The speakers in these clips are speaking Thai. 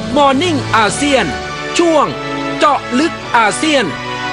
Morning อาเซียนช่วงเจาะลึกอาเซียน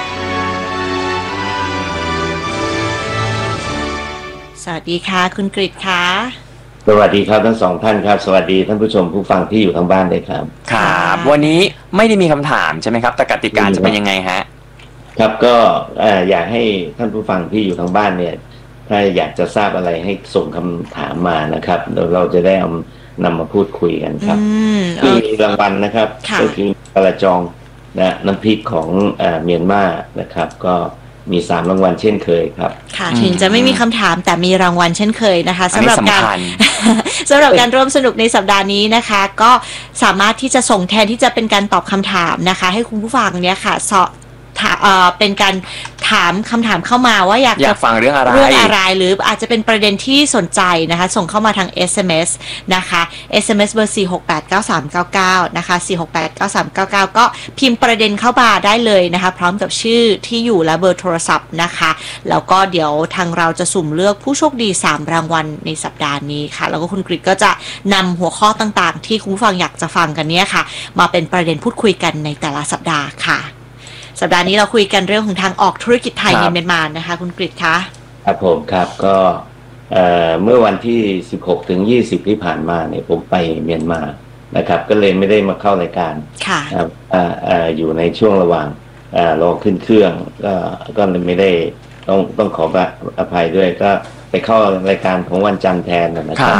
สวัสดีค่ะคุณกฤษค่ะสวัสดีครับทั้งสองท่านครับสวัสดีท่านผู้ชมผู้ฟังที่อยู่ทางบ้านเลยครับครับวันนี้ไม่ได้มีคำถามใช่ไหมครับแต่กติกาจะเป็นยังไงฮะครับก็อยากให้ท่านผู้ฟังที่อยู่ทางบ้านเนี่ยถ้าอยากจะทราบอะไรให้ส่งคำถามมานะครับเดี๋ยวเราจะได้นำมาพูดคุยกันครับคือมีรางวัลนะครับก็คือกระจองนะน้ำพริกของเมียนมานะครับก็มี3รางวัลเช่นเคยครับค่ะถึงจะไม่มีคำถามแต่มีรางวัลเช่นเคยนะคะสำหรับการร่วมสนุกในสัปดาห์นี้นะคะก็สามารถที่จะส่งแทนที่จะเป็นการตอบคำถามนะคะให้คุณผู้ฟังเนี่ยค่ะเป็นการถามคำถามเข้ามาว่าอยากจะฟังเรื่องอะไรหรืออาจจะเป็นประเด็นที่สนใจนะคะส่งเข้ามาทาง SMS นะคะ SMS เบอร์4689399นะคะ4689399ก็พิมพ์ประเด็นเข้ามาได้เลยนะคะพร้อมกับชื่อที่อยู่และเบอร์โทรศัพท์นะคะแล้วก็เดี๋ยวทางเราจะสุ่มเลือกผู้โชคดี3รางวัลในสัปดาห์นี้ค่ะแล้วก็คุณกฤษก็จะนำหัวข้อต่างๆที่คุณผู้ฟังอยากจะฟังกันเนี่ยค่ะมาเป็นประเด็นพูดคุยกันในแต่ละสัปดาห์ค่ะสัปดาห์นี้เราคุยกันเรื่องของทางออกธุรกิจไทยในเมียนมานะคะคุณกฤษคะครับผมครับก็เมื่อวันที่16ถึง20ที่ผ่านมาเนี่ยผมไปเมียนมานะครับก็เลยไม่ได้มาเข้ารายการครับอยู่ในช่วงระหว่างรอขึ้นเครื่องก็เลยไม่ได้ต้องขออภัยด้วยก็ไปเข้ารายการของวันจันทร์แทนนะครับ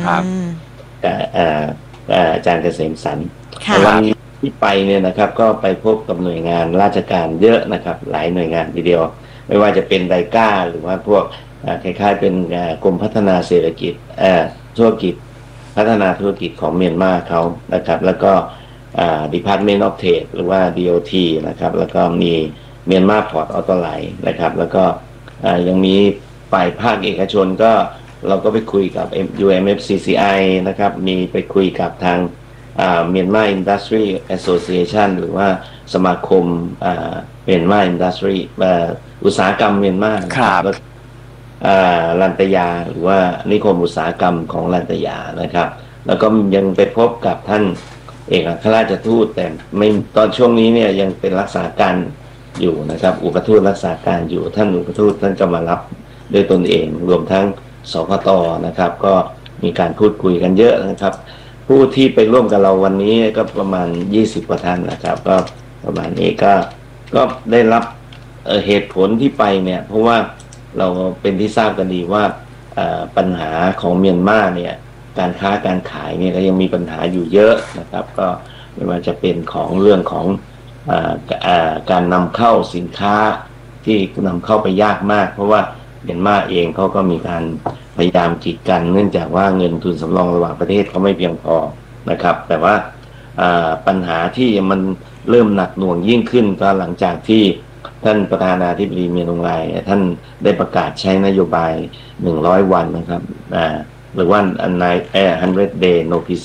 อาจารย์เกษมสันต์วันที่ไปเนี่ยนะครับก็ไปพบกับหน่วยงานราชการเยอะนะครับหลายหน่วยงานทีเดียวไม่ว่าจะเป็นไดก้าหรือว่าพวกคล้ายๆเป็นกรมพัฒนาเศรษฐกิจธุรกิจพัฒนาธุรกิจของเมียนมาเขานะครับแล้วก็Department of Trade หรือว่า DOT นะครับแล้วก็มีเมียนมาพอร์ตออโต้ไลน์นะครับแล้วก็ยังมีฝ่ายภาคเอกชนก็เราก็ไปคุยกับ UMFCCI นะครับมีไปคุยกับทางเมียนมาอินดัสทรีแอสโซเชชันหรือว่าสมาคมเมียนมาอินดัสทรีอุตสาหกรรมเมียนมาครับลันตยาหรือว่านิคมอุตสาหกรรมของลันตยานะครับแล้วก็ยังไปพบกับท่านเอกอัครราชทูตแต่ไม่ตอนช่วงนี้เนี่ยยังเป็นรักษาการอยู่นะครับอุปทูตรักษาการอยู่ท่านอุปทูตท่านก็มารับด้วยตนเองรวมทั้งสพต.นะครับก็มีการพูดคุยกันเยอะนะครับผู้ที่ไปร่วมกับเราวันนี้ก็ประมาณ20กว่าท่านนะครับก็ประมาณนี้ก็ได้รับเหตุผลที่ไปเนี่ยเพราะว่าเราเป็นที่ทราบกันดีว่าปัญหาของเมียนมาเนี่ยการค้าการขายเนี่ยก็ยังมีปัญหาอยู่เยอะนะครับก็ไม่ว่าจะเป็นของเรื่องของการนำเข้าสินค้าที่นำเข้าไปยากมากเพราะว่าเมียนมาเองเขาก็มีการพยายามกีดกันเนื่องจากว่าเงินทุนสำรองระหว่างประเทศเขาไม่เพียงพอนะครับแต่ว่าปัญหาที่มันเริ่มหนักหน่วงยิ่งขึ้นก็หลังจากที่ท่านประธานาธิบดีเมียนองไลท่านได้ประกาศใช้นโยบาย100วันนะครับหรือว่า100 day notice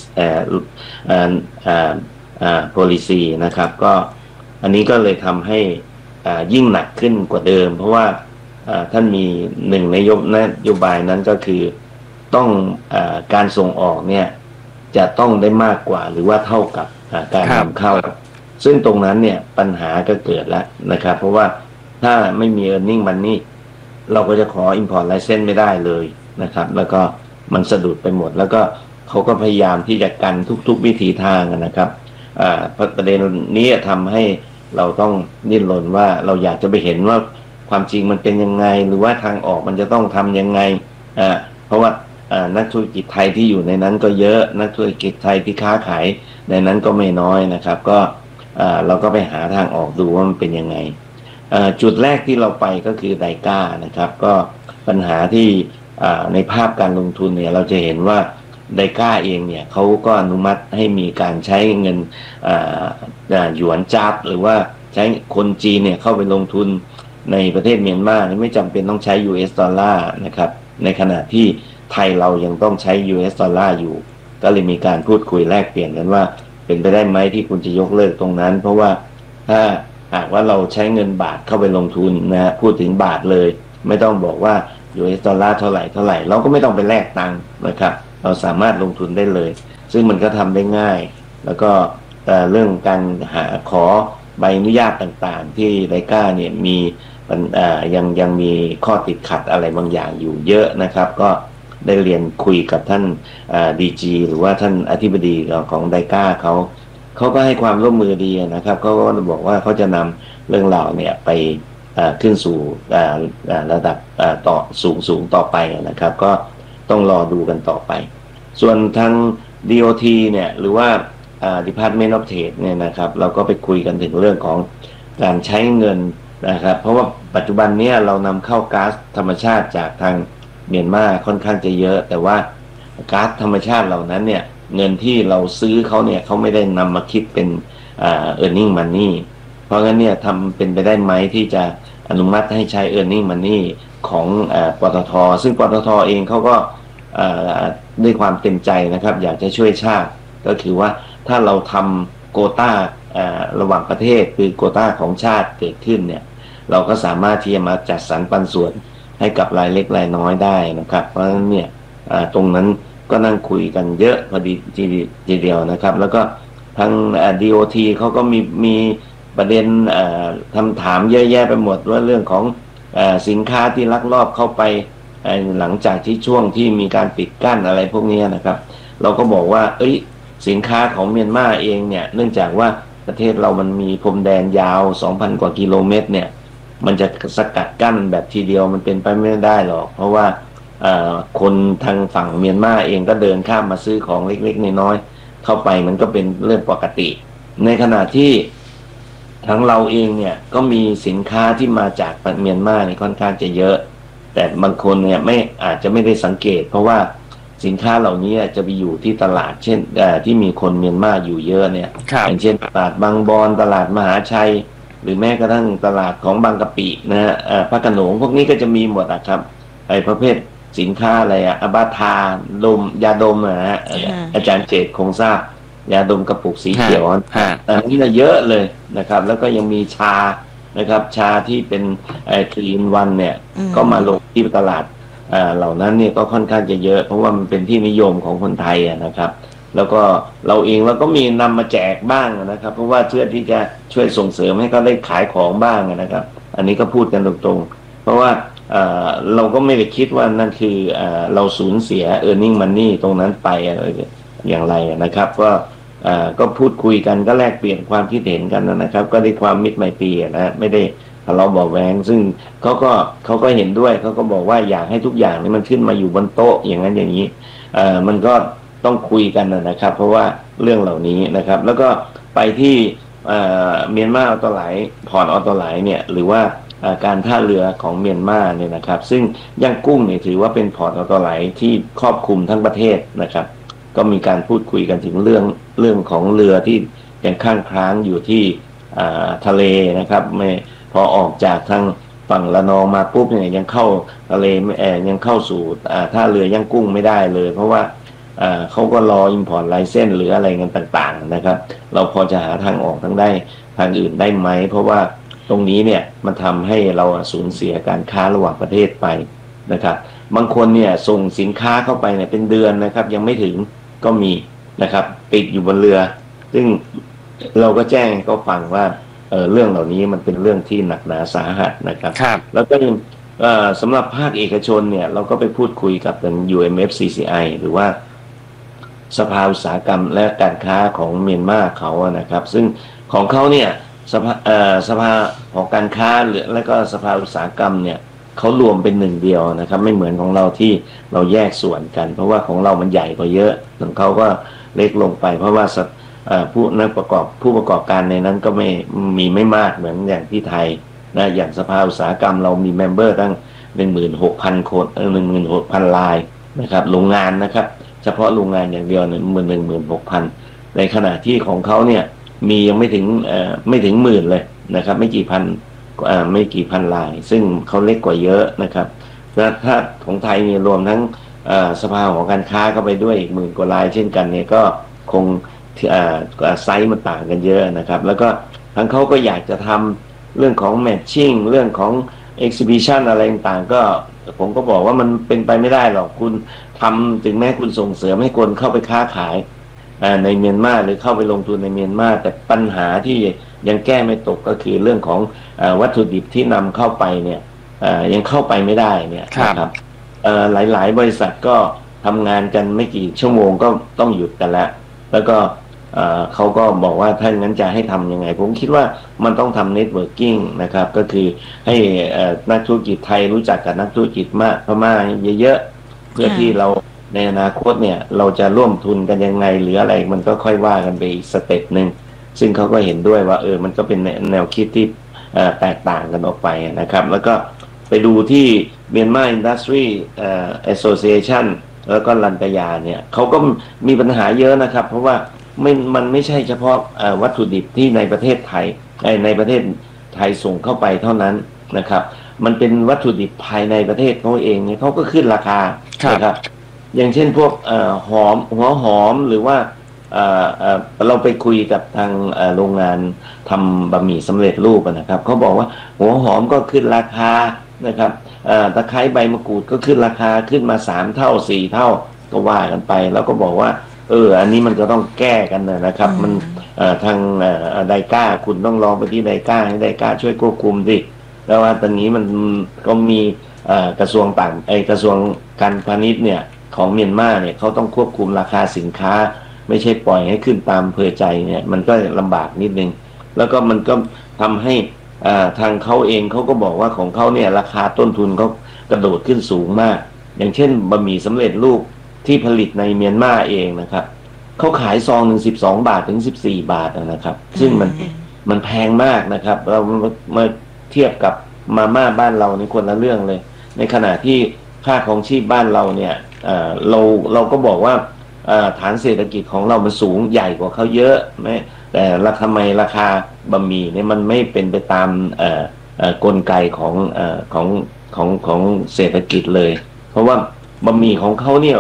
policy นะครับก็อันนี้ก็เลยทำให้ยิ่งหนักขึ้นกว่าเดิมเพราะว่าท่านมีหนึ่งนโยบายนั้นก็คือต้องการส่งออกเนี่ยจะต้องได้มากกว่าหรือว่าเท่ากับการนำเข้าซึ่งตรงนั้นเนี่ยปัญหาก็เกิดแล้วนะครับเพราะว่าถ้าไม่มี earning money เราก็จะขอ import license ไม่ได้เลยนะครับแล้วก็มันสะดุดไปหมดแล้วก็เขาก็พยายามที่จะกันทุกวิถีทางนะครับประเด็นนี้ทำให้เราต้องดิ้นรนว่าเราอยากจะไปเห็นว่าความจริงมันเป็นยังไงหรือว่าทางออกมันจะต้องทำยังไงเพราะว่านักธุรกิจไทยที่อยู่ในนั้นก็เยอะนักธุรกิจไทยที่ค้าขายในนั้นก็ไม่น้อยนะครับก็เราก็ไปหาทางออกดูว่ามันเป็นยังไงจุดแรกที่เราไปก็คือไดก้านะครับก็ปัญหาที่ในภาพการลงทุนเนี่ยเราจะเห็นว่าไดก้าเองเนี่ยเขาก็อนุมัติให้มีการใช้เงินหยวนจับหรือว่าใช้คนจีนเนี่ยเข้าไปลงทุนในประเทศเมียนมาไม่จำเป็นต้องใช้ US ดอลลาร์นะครับในขณะที่ไทยเรายังต้องใช้ US ดอลลาร์อยู่ก็เลยมีการพูดคุยแลกเปลี่ยนกันว่าเป็นไปได้ไหมที่คุณจะยกเลิกตรงนั้นเพราะว่าถ้าหากว่าเราใช้เงินบาทเข้าไปลงทุนนะพูดถึงบาทเลยไม่ต้องบอกว่า US ดอลลาร์เท่าไหร่เราก็ไม่ต้องไปแลกตังค์นะครับเราสามารถลงทุนได้เลยซึ่งมันก็ทำได้ง่ายแล้วก็เรื่องการขอใบอนุญาตต่างๆที่ไลกาเนี่ยมียังมีข้อติดขัดอะไรบางอย่างอยู่เยอะนะครับก็ได้เรียนคุยกับท่านดีจีหรือว่าท่านอธิบดีของไลกาเขาก็ให้ความร่วมมือดีนะครับเขาก็บอกว่าเขาจะนำเรื่องราวเนี่ยไปขึ้นสู่ระดับต่อสูงต่อไปนะครับก็ต้องรอดูกันต่อไปส่วนทาง DOT เนี่ยหรือว่าDepartment of Trade เนี่ยนะครับเราก็ไปคุยกันถึงเรื่องของการใช้เงินนะครับเพราะว่าปัจจุบันนี้เรานำเข้าก๊าซธรรมชาติจากทางเมียนมาค่อนข้างจะเยอะแต่ว่าก๊าซธรรมชาติเหล่านั้นเนี่ยเงินที่เราซื้อเขาเนี่ยเขาไม่ได้นำมาคิดเป็นearning money เพราะงั้นเนี่ยทำเป็นไปได้ไหมที่จะอนุมัติให้ใช้ earning money ของปตท.ซึ่งปตท.เองเขาก็ด้วยความเต็มใจนะครับอยากจะช่วยชาติก็คือว่าถ้าเราทำโควต้าระหว่างประเทศคือโควต้าของชาติเกิดขึ้นเนี่ยเราก็สามารถที่จะมาจัดสรรปันส่วนให้กับรายเล็กรายน้อยได้นะครับเพราะฉะนั้นเนี่ยตรงนั้นก็นั่งคุยกันเยอะพอดีทีเดียวนะครับแล้วก็ทางDOT เขาก็มีประเด็นคำถามเยอะแยะไปหมดว่าเรื่องของสินค้าที่ลักลอบเข้าไปหลังจากที่ช่วงที่มีการปิดกั้นอะไรพวกนี้นะครับเราก็บอกว่าสินค้าของเมียนมาเองเนี่ยเนื่องจากว่าประเทศเรามันมีพรมแดนยาว 2,000 กว่ากิโลเมตรเนี่ยมันจะสกัดกั้นแบบทีเดียวมันเป็นไปไม่ได้หรอกเพราะว่าคนทางฝั่งเมียนมาเองก็เดินข้ามมาซื้อของเล็กๆน้อยๆเข้าไปมันก็เป็นเรื่องปกติในขณะที่ทั้งเราเองเนี่ยก็มีสินค้าที่มาจากเมียนมาเนี่ยค่อนข้างจะเยอะแต่บางคนเนี่ยอาจจะไม่ได้สังเกตเพราะว่าสินค้าเหล่านี้จะไปอยู่ที่ตลาดเช่นที่มีคนเมียนมาอยู่เยอะเนี่ยอย่างเช่นตลาดบางบอนตลาดมหาชัยหรือแม้กระทั่งตลาดของบางกะปินะฮะพระโขนงพวกนี้ก็จะมีหมดครับประเภทสินค้าอะไรอบาทาดมยาดมนะฮะอาจารย์เจตคงทราบยาดมกระปุกสีเขียวอันนี้เยอะเลยนะครับแล้วก็ยังมีชานะครับชาที่เป็นคลีนวันเนี่ยก็มาลงที่ตลาดเหล่านั้นเนี่ยก็ค่อนข้างจะเยอะเพราะว่ามันเป็นที่นิยมของคนไทยนะครับแล้วก็เราเองเราก็มีนำมาแจกบ้างนะครับเพราะว่าเพื่อที่จะช่วยส่งเสริมให้เขาได้ขายของบ้างนะครับอันนี้ก็พูดกันตรงๆเพราะว่าเราก็ไม่ได้คิดว่านั่นคือเราสูญเสีย earning money ตรงนั้นไปอะไรอย่างไรนะครับก็พูดคุยกันก็แลกเปลี่ยนความคิดเห็นกันนะครับก็ได้ความมิตรไมตรีนะไม่ได้ทะเลาะเบาะแว้งซึ่งเขาก็เห็นด้วยเขาก็บอกว่าอยากให้ทุกอย่างนี่มันขึ้นมาอยู่บนโต๊ะอย่างนั้นอย่างนี้มันก็ต้องคุยกันนะครับเพราะว่าเรื่องเหล่านี้นะครับแล้วก็ไปที่เมียนมาออโตไหลพอร์ตออโตไหลเนี่ยหรือว่าการท่าเรือของเมียนมาเนี่ยนะครับซึ่งย่างกุ้งเนี่ยถือว่าเป็นพอร์ตออโตไหลที่ครอบคลุมทั้งประเทศนะครับก็มีการพูดคุยกันถึงเรื่องของเรือที่ยังค้างอยู่ที่ทะเลนะครับไม่พอออกจากทางฝั่งละนองมาปุ๊บเนี่ยยังเข้าทะเลยังเข้าสู่ท่าเรือย่างกุ้งไม่ได้เลยเพราะว่าเขาก็รอ import license หรืออะไรเงี้ยต่างๆนะครับเราพอจะหาทางออกทางอื่นได้ไหมเพราะว่าตรงนี้เนี่ยมันทำให้เราสูญเสียการค้าระหว่างประเทศไปนะครับบางคนเนี่ยส่งสินค้าเข้าไปเนี่ยเป็นเดือนนะครับยังไม่ถึงก็มีนะครับติดอยู่บนเรือซึ่งเราก็แจ้งให้เขาฟังว่าเรื่องเหล่านี้มันเป็นเรื่องที่หนักหนาสาหัสนะครับแล้วก็สำหรับภาคเอกชนเนี่ยเราก็ไปพูดคุยกับทาง UMFCCI หรือว่าสภาอุตสาหกรรมและการค้าของเมียนมาเขานะครับซึ่งของเขาเนี่ยสภาของการค้าหรือและก็สภาอุตสาหกรรมเนี่ยเขารวมเป็นหนึ่งเดียวนะครับไม่เหมือนของเราที่เราแยกส่วนกันเพราะว่าของเรามันใหญ่กว่าเยอะของเขาก็เล็กลงไปเพราะว่าผู้ประกอบการในนั้นก็ไม่มากเหมือนอย่างที่ไทยนะอย่างสภาอุตสาหกรรมเรามีเมมเบอร์ตั้ง 16,000 คน16,000 รายนะครับโรงงานนะครับเฉพาะโรงงานอย่างเดียวเนี่ย16,000ในขณะที่ของเขาเนี่ยมียังไม่ถึงหมื่นเลยนะครับไม่กี่พันรายซึ่งเขาเล็กกว่าเยอะนะครับแล้วถ้าของไทยเนี่ยรวมทั้งสภาของการค้าเข้าไปด้วยอีก10,000 กว่ารายเช่นกันเนี่ยก็คงไซส์มันต่างกันเยอะนะครับแล้วก็ทั้งเขาก็อยากจะทำเรื่องของแมทชิ่งเรื่องของเอ็กซิบิชันอะไรต่างๆก็ผมก็บอกว่ามันเป็นไปไม่ได้หรอกคุณทำถึงแม้คุณส่งเสริมให้คนเข้าไปค้าขายในเมียนมาหรือเข้าไปลงทุนในเมียนมาแต่ปัญหาที่ยังแก้ไม่ตกก็คือเรื่องของวัตถุดิบที่นำเข้าไปเนี่ยยังเข้าไปไม่ได้เนี่ยนะครับหลายๆบริษัทก็ทำงานกันไม่กี่ชั่วโมงก็ต้องหยุดกันแล้วก็เขาก็บอกว่าถ้างั้นจะให้ทำยังไงผมคิดว่ามันต้องทำเน็ตเวิร์กิ่งนะครับก็คือให้นักธุรกิจไทยรู้จักกับนักธุรกิจพม่าเยอะๆเพื่อที่เราในอนาคตเนี่ยเราจะร่วมทุนกันยังไงหรืออะไรมันก็ค่อยว่ากันไปอีกสเต็ปหนึ่งซึ่งเขาก็เห็นด้วยว่ามันก็เป็นแนวคิดที่แตกต่างกันออกไปนะครับแล้วก็ไปดูที่ Myanmar Industry Association แล้วก็รันตยาเนี่ยเขาก็มีปัญหาเยอะนะครับเพราะว่ามันไม่ใช่เฉพาะวัตถุดิบที่ในประเทศไทยในประเทศไทยส่งเข้าไปเท่านั้นนะครับมันเป็นวัตถุดิบภายในประเทศเขาเองเนี่ยเขาก็ขึ้นราคานะครับอย่างเช่นพวกหัวหอมหรือว่าเราไปคุยกับทางโรงงานทำบะหมี่สำเร็จรูปนะครับเขาบอกว่าหัวหอมก็ขึ้นราคานะครับตะไคร้ใบมะกรูดก็ขึ้นราคาขึ้นมา3 เท่า 4 เท่าก็ว่ากันไปแล้วก็บอกว่าอันนี้มันก็ต้องแก้กันนะครับมันทางไดก้าคุณต้องลองไปที่ไดก้าให้ไดก้าช่วยควบคุมสิแล้วว่าตอนนี้มันก็มีกระทรวงกระทรวงการพาณิชย์เนี่ยของเมียนมาเนี่ยเขาต้องควบคุมราคาสินค้าไม่ใช่ปล่อยให้ขึ้นตามเพอใจเนี่ยมันก็ลำบากนิดนึงแล้วก็มันก็ทำให้ทางเขาเองเขาก็บอกว่าของเขาเนี่ยราคาต้นทุนเขากระโดดขึ้นสูงมากอย่างเช่นบะหมี่สำเร็จรูปที่ผลิตในเมียนมาเองนะครับเขาขายซองหนึ่ง12 บาทถึง14 บาทนะครับซึ่งมันแพงมากนะครับเรามาเทียบกับมาม่าบ้านเราในคนละเรื่องเลยในขณะที่ค่าของชีพบ้านเราเนี่ยเราก็บอกว่าฐานเศรษฐกิจของเรามันสูงใหญ่กว่าเขาเยอะไหมแต่ทำไมราคาบะหมี่เนี่ยมันไม่เป็นไปตามกลไกของเศรษฐกิจเลยเพราะว่าบะหมี่ของเขาเนี่ย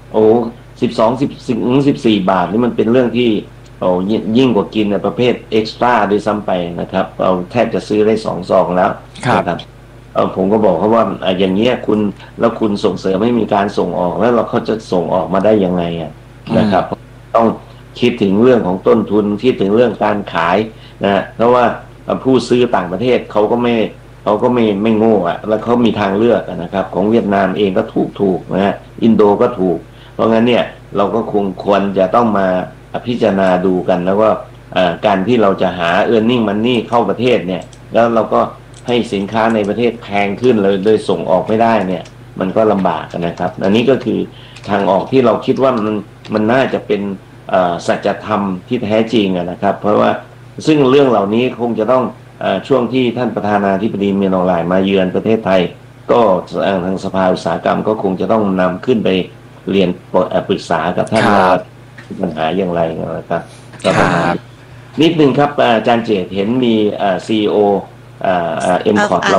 14 บาทนี่มันเป็นเรื่องที่ยิ่งกว่ากินในประเภทเอ็กซ์ตร้าด้วยซ้ำไปนะครับเราแทบจะซื้อได้2 ซองแล้วนะครับผมก็บอกเขาว่าอย่างเงี้ยคุณส่งเสริมให้มีการส่งออกแล้วเขาจะส่งออกมาได้ยังไงนะครับต้องคิดถึงเรื่องของต้นทุนคิดถึงเรื่องการขายนะเพราะว่าผู้ซื้อต่างประเทศเขาก็ไม่โง่แล้วเขามีทางเลือกนะครับของเวียดนามเองก็ถูกนะฮะอินโดก็ถูกเพราะงั้นเนี่ยเราก็ควรจะต้องมาพิจารณาดูกันแล้วว่าการที่เราจะหาearning moneyเข้าประเทศเนี่ยแล้วเราก็ให้สินค้าในประเทศแพงขึ้นเลยโดยส่งออกไม่ได้เนี่ยมันก็ลำบากนะครับอันนี้ก็คือทางออกที่เราคิดว่ามันน่าจะเป็นสัจธรรมที่แท้จริงนะครับเพราะว่าซึ่งเรื่องเหล่านี้คงจะต้องช่วงที่ท่านประธานาธิบดีมินอองหลายมาเยือนประเทศไทยก็ทางสภาอุตสาหกรรมก็คงจะต้องนำขึ้นไปเรียนปรึกษากับท่านว่าปัญหาอย่างไรนะครับนิดนึงครับอาจารย์เจตเห็นมีCEO M-Port เรา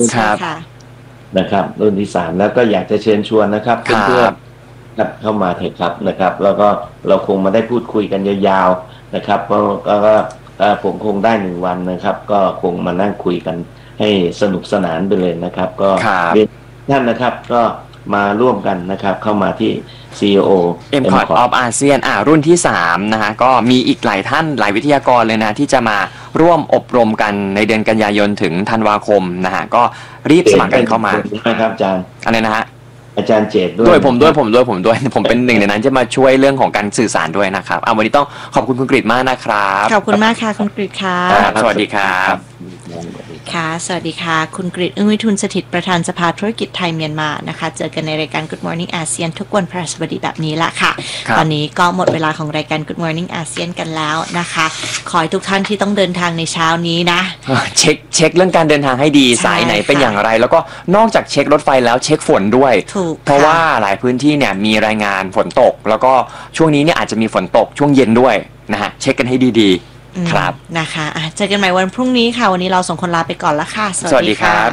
นะครับรุ่นที่3แล้วก็อยากจะเชิญชวนนะครับเพื่อนๆเข้ามาเถอะครับนะครับแล้วก็เราคงมาได้พูดคุยกันยาวๆนะครับเพราะก็ผมคงได้1 วันนะครับก็คงมานั่งคุยกันให้สนุกสนานไปเลยนะครับก็เรียนท่านนะครับก็มาร่วมกันนะครับเข้ามาที่ CEO M-Port of ASEAN รุ่นที่3นะฮะก็มีอีกหลายท่านหลายวิทยากรเลยนะที่จะมาร่วมอบรมกันในเดือนกันยายนถึงธันวาคมนะฮะก็รีบสมัครกันเข้ามานะครับอาจารย์อะไรนะฮะอาจารย์เจตด้วยผมเป็นหนึ่งในนั้นจะมาช่วยเรื่องของการสื่อสารด้วยนะครับวันนี้ต้องขอบคุณคุณกฤษมากนะครับขอบคุณมากค่ะคุณกฤษค่ะสวัสดีครับค่ะสวัสดีค่ะคุณกฤษอึ้งวิทูลสถิตประธานสภาธุรกิจไทยเมียนมานะคะเจอกันในรายการ Good Morning ASEAN ทุกวันพฤหัสบดีแบบนี้ละค่ะตอนนี้ก็หมดเวลาของรายการ Good Morning ASEAN กันแล้วนะคะขอให้ทุกท่านที่ต้องเดินทางในเช้านี้นะเช็คเรื่องการเดินทางให้ดีสายไหนเป็นอย่างไรแล้วก็นอกจากเช็ครถไฟแล้วเช็คฝนด้วยเพราะว่าหลายพื้นที่เนี่ยมีรายงานฝนตกแล้วก็ช่วงนี้เนี่ยอาจจะมีฝนตกช่วงเย็นด้วยนะฮะเช็คกันให้ดีๆครับนะคะเจอกันใหม่วันพรุ่งนี้ค่ะวันนี้เราส่งคนลาไปก่อนละค่ะสวัสดีครับ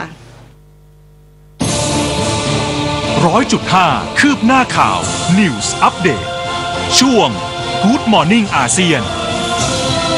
100.5 คืบหน้าข่าว News Update ช่วง Good Morning ASEAN